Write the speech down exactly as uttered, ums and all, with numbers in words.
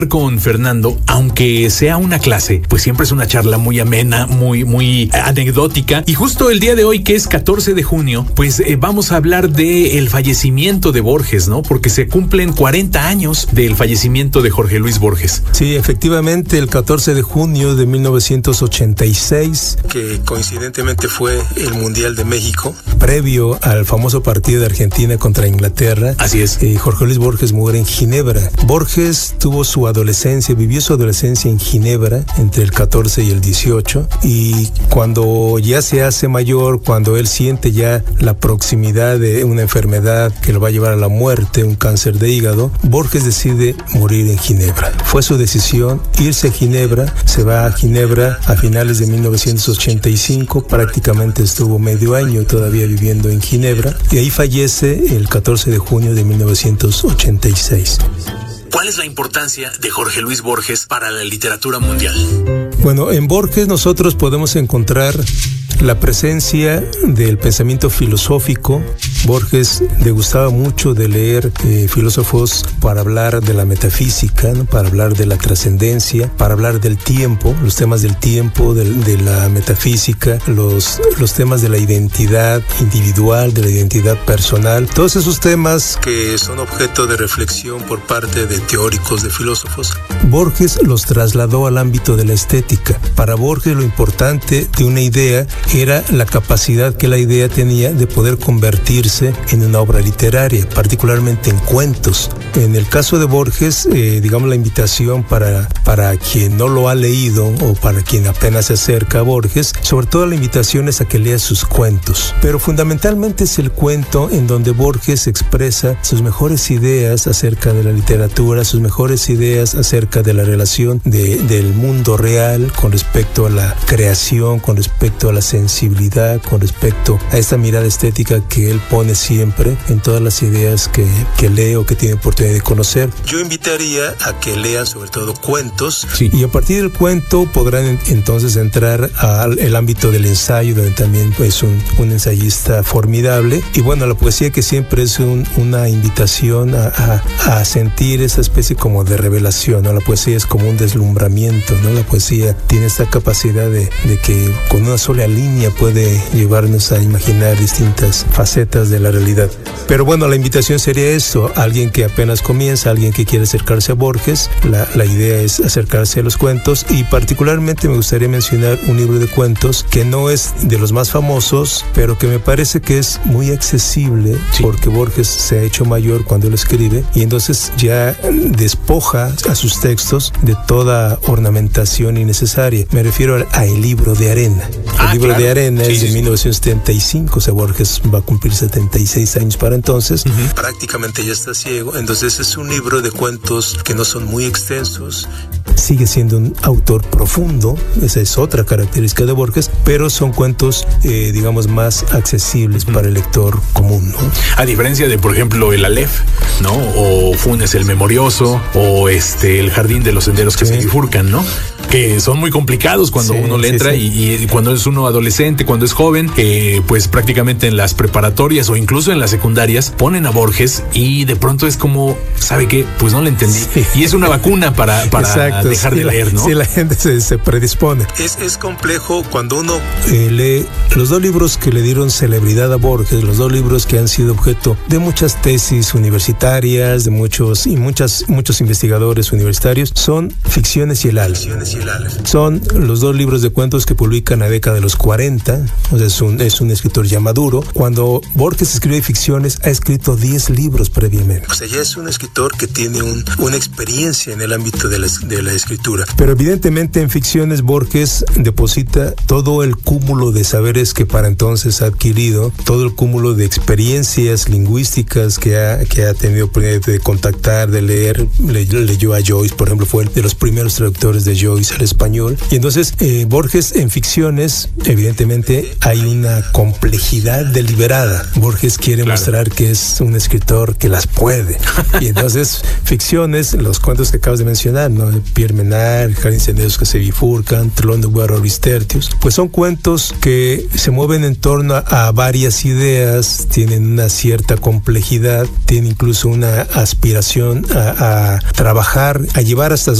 Con Fernando, aunque sea una clase, pues siempre es una charla muy amena, muy, muy anecdótica. Y justo el día de hoy, que es catorce de junio, pues eh, vamos a hablar de el fallecimiento de Borges, ¿no? Porque se cumplen cuarenta años del fallecimiento de Jorge Luis Borges. Sí, efectivamente, el catorce de junio de mil novecientos ochenta y seis, que coincidentemente fue el Mundial de México, previo al famoso partido de Argentina contra Inglaterra. Así es. Eh, Jorge Luis Borges muere en Ginebra. Borges tuvo su adolescencia, vivió su adolescencia en Ginebra entre el catorce y el dieciocho, y cuando ya se hace mayor, cuando él siente ya la proximidad de una enfermedad que lo va a llevar a la muerte, un cáncer de hígado, Borges decide morir en Ginebra. Fue su decisión irse a Ginebra, se va a Ginebra a finales de mil novecientos ochenta y cinco, prácticamente estuvo medio año todavía viviendo en Ginebra, y ahí fallece el catorce de junio de mil novecientos ochenta y seis. ¿Cuál es la importancia de Jorge Luis Borges para la literatura mundial? Bueno, en Borges nosotros podemos encontrar la presencia del pensamiento filosófico. Borges le gustaba mucho de leer eh, filósofos para hablar de la metafísica, ¿no? Para hablar de la trascendencia, para hablar del tiempo, los temas del tiempo, de, de la metafísica, los, los temas de la identidad individual, de la identidad personal, todos esos temas que son objeto de reflexión por parte de teóricos, de filósofos. Borges los trasladó al ámbito de la estética. Para Borges lo importante de una idea era la capacidad que la idea tenía de poder convertirse en una obra literaria, particularmente en cuentos. En el caso de Borges, eh, digamos, la invitación para, para quien no lo ha leído o para quien apenas se acerca a Borges, sobre todo la invitación es a que lea sus cuentos. Pero fundamentalmente es el cuento en donde Borges expresa sus mejores ideas acerca de la literatura, sus mejores ideas acerca de la relación de, del mundo real con respecto a la creación, con respecto a la sensibilidad, con respecto a esta mirada estética que él pone siempre en todas las ideas que, que lee o que tiene oportunidad de conocer. Yo invitaría a que lean sobre todo cuentos, sí, y a partir del cuento podrán en, entonces entrar al el ámbito del ensayo, donde también es un, un ensayista formidable, y bueno, la poesía que siempre es un, una invitación a, a, a sentir esa especie como de revelación, ¿no? La poesía es como un deslumbramiento, ¿no? La poesía tiene esta capacidad de, de que con una sola línea puede llevarnos a imaginar distintas facetas de la realidad. Pero bueno, la invitación sería eso, alguien que apenas comienza, alguien que quiere acercarse a Borges, la, la idea es acercarse a los cuentos, y particularmente me gustaría mencionar un libro de cuentos que no es de los más famosos, pero que me parece que es muy accesible, sí, porque Borges se ha hecho mayor cuando lo escribe, y entonces ya despoja a sus textos de toda ornamentación innecesaria. Me refiero a, a El libro de arena. Ah, el libro claro. de arena Sí, es de sí. mil novecientos setenta y cinco, o sea, Borges va a cumplir setenta y seis años para entonces. Uh-huh. Prácticamente ya está ciego, entonces es un libro de cuentos que no son muy extensos. Sigue siendo un autor profundo, esa es otra característica de Borges, pero son cuentos, eh, digamos, más accesibles uh-huh. para el lector común, ¿no? A diferencia de, por ejemplo, el Aleph, ¿no? O Funes el Memorioso, o este El Jardín de los Senderos que sí. se bifurcan, ¿no? Que son muy complicados cuando sí, uno le entra sí, sí. Y, y cuando es uno adolescente, cuando es joven, eh, pues prácticamente en las preparatorias o incluso en las secundarias ponen a Borges y de pronto es como, ¿sabe qué? Pues no le entendí. Sí. Y es una vacuna para, para Exacto, dejar sí, de leer, ¿no? Sí, la gente se, se predispone. Es, es complejo cuando uno eh, lee los dos libros que le dieron celebridad a Borges, los dos libros que han sido objeto de muchas tesis universitarias, de muchos y muchas muchos investigadores universitarios, son Ficciones y el Alma. Ficciones y el Alma. Son los dos libros de cuentos que publican en la década de los cuarenta, o sea, es un, es un escritor ya maduro. Cuando Borges escribe Ficciones, ha escrito diez libros previamente. O sea, ya es un escritor que tiene un, una experiencia en el ámbito de la, de la escritura. Pero evidentemente en Ficciones Borges deposita todo el cúmulo de saberes que para entonces ha adquirido, todo el cúmulo de experiencias lingüísticas que ha, que ha tenido de contactar, de leer. Le, leyó a Joyce, por ejemplo, fue de los primeros traductores de Joyce traduce al español. Y entonces eh, Borges en ficciones, evidentemente hay una complejidad deliberada. Borges quiere claro. mostrar que es un escritor que las puede. Y entonces ficciones, los cuentos que acabas de mencionar, ¿no? Pierre Menard, Jardín de senderos que se bifurcan, Telón de Guerra, Tertius, pues son cuentos que se mueven en torno a, a varias ideas, tienen una cierta complejidad, tienen incluso una aspiración a, a trabajar, a llevar hasta